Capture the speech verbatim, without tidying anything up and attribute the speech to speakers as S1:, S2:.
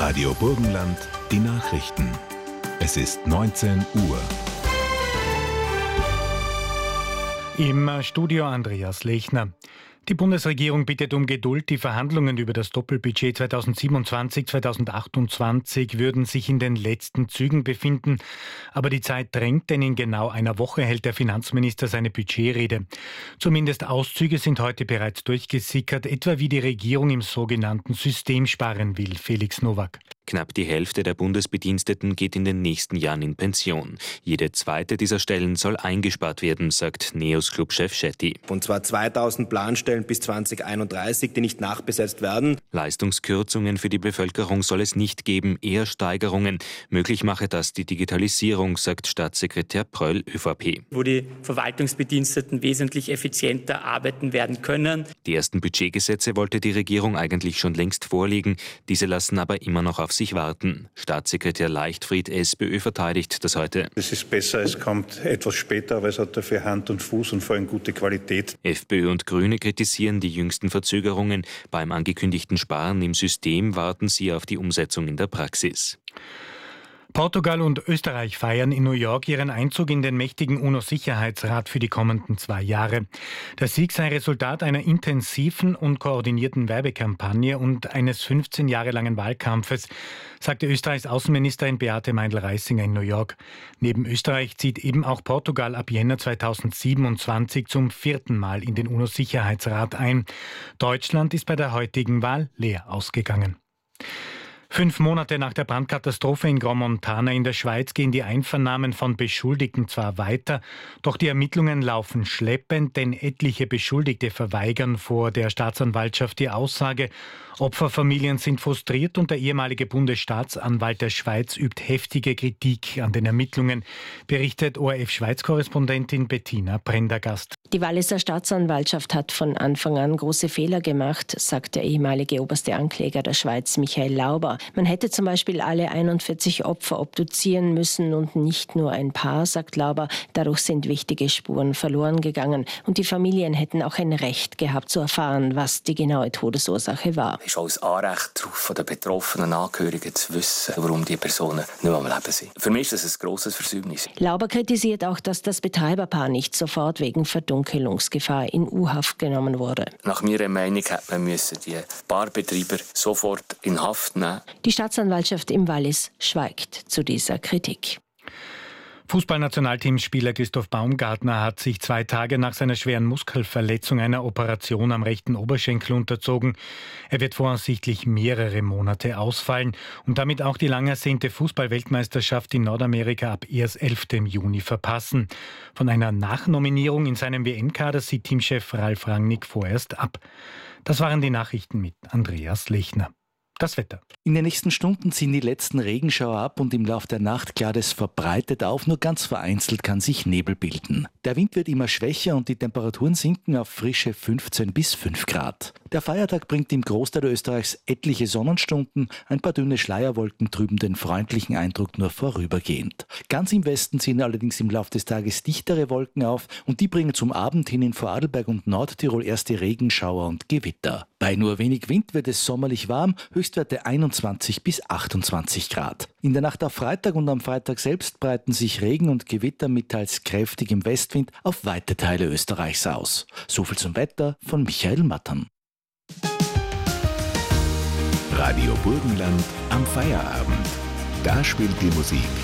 S1: Radio Burgenland, die Nachrichten. Es ist neunzehn Uhr.
S2: Im Studio Andreas Lechner. Die Bundesregierung bittet um Geduld. Die Verhandlungen über das Doppelbudget zweitausendsiebenundzwanzig zweitausendachtundzwanzig würden sich in den letzten Zügen befinden. Aber die Zeit drängt, denn in genau einer Woche hält der Finanzminister seine Budgetrede. Zumindest Auszüge sind heute bereits durchgesickert, etwa wie die Regierung im sogenannten System sparen will. Felix Nowak.
S3: Knapp die Hälfte der Bundesbediensteten geht in den nächsten Jahren in Pension. Jede zweite dieser Stellen soll eingespart werden, sagt Neos-Club-Chef Schetti.
S4: Und zwar zweitausend Planstellen bis zweitausendeinunddreißig, die nicht nachbesetzt werden.
S3: Leistungskürzungen für die Bevölkerung soll es nicht geben, eher Steigerungen. Möglich mache das die Digitalisierung, sagt Staatssekretär Pröll, ÖVP.
S5: Wo die Verwaltungsbediensteten wesentlich effizienter arbeiten werden können.
S3: Die ersten Budgetgesetze wollte die Regierung eigentlich schon längst vorlegen. Diese lassen aber immer noch auf sich warten. Staatssekretär Leichtfried, SPÖ, verteidigt das heute.
S6: Es ist besser, es kommt etwas später, aber es hat dafür Hand und Fuß und vor allem gute Qualität.
S3: FPÖ und Grüne kritisieren die jüngsten Verzögerungen. Beim angekündigten Sparen im System warten sie auf die Umsetzung in der Praxis.
S2: Portugal und Österreich feiern in New York ihren Einzug in den mächtigen UNO-Sicherheitsrat für die kommenden zwei Jahre. Der Sieg sei Resultat einer intensiven und koordinierten Werbekampagne und eines fünfzehn Jahre langen Wahlkampfes, sagte Österreichs Außenministerin Beate Meindl-Reisinger in New York. Neben Österreich zieht eben auch Portugal ab Jänner zweitausendsiebenundzwanzig zum vierten Mal in den UNO-Sicherheitsrat ein. Deutschland ist bei der heutigen Wahl leer ausgegangen. Fünf Monate nach der Brandkatastrophe in Grand Montana in der Schweiz gehen die Einvernahmen von Beschuldigten zwar weiter, doch die Ermittlungen laufen schleppend, denn etliche Beschuldigte verweigern vor der Staatsanwaltschaft die Aussage. Opferfamilien sind frustriert und der ehemalige Bundesstaatsanwalt der Schweiz übt heftige Kritik an den Ermittlungen, berichtet O R F-Schweiz-Korrespondentin Bettina Prendergast.
S7: Die Walliser Staatsanwaltschaft hat von Anfang an große Fehler gemacht, sagt der ehemalige oberste Ankläger der Schweiz Michael Lauber. Man hätte zum Beispiel alle einundvierzig Opfer obduzieren müssen und nicht nur ein paar, sagt Lauber. Dadurch sind wichtige Spuren verloren gegangen und die Familien hätten auch ein Recht gehabt zu erfahren, was die genaue Todesursache war.
S8: Es ist auch ein Anrecht darauf, von den betroffenen Angehörigen zu wissen, warum die Personen nicht mehr am Leben sind. Für mich ist das ein grosses Versäumnis.
S7: Lauber kritisiert auch, dass das Betreiberpaar nicht sofort wegen Verdunkelungsgefahr in U-Haft genommen wurde.
S8: Nach meiner Meinung hätte man müssen die Barbetreiber sofort in Haft nehmen.
S7: Die Staatsanwaltschaft im Wallis schweigt zu dieser Kritik.
S2: Fußballnationalteamspieler Christoph Baumgartner hat sich zwei Tage nach seiner schweren Muskelverletzung einer Operation am rechten Oberschenkel unterzogen. Er wird voraussichtlich mehrere Monate ausfallen und damit auch die lang ersehnte Fußball-Weltmeisterschaft in Nordamerika ab erst elften Juni verpassen. Von einer Nachnominierung in seinem W M-Kader sieht Teamchef Ralf Rangnick vorerst ab. Das waren die Nachrichten mit Andreas Lechner. Das Wetter.
S9: In den nächsten Stunden ziehen die letzten Regenschauer ab und im Lauf der Nacht klart es verbreitet auf, nur ganz vereinzelt kann sich Nebel bilden. Der Wind wird immer schwächer und die Temperaturen sinken auf frische fünfzehn bis fünf Grad. Der Feiertag bringt im Großteil Österreichs etliche Sonnenstunden, ein paar dünne Schleierwolken trüben den freundlichen Eindruck nur vorübergehend. Ganz im Westen ziehen allerdings im Lauf des Tages dichtere Wolken auf und die bringen zum Abend hin in Vorarlberg und Nordtirol erste Regenschauer und Gewitter. Bei nur wenig Wind wird es sommerlich warm, Höchstwerte einundzwanzig bis achtundzwanzig Grad. In der Nacht auf Freitag und am Freitag selbst breiten sich Regen und Gewitter mit teils kräftigem Westwind auf weite Teile Österreichs aus. Soviel zum Wetter von Michael Mattern.
S1: Radio Burgenland am Feierabend. Da spielt die Musik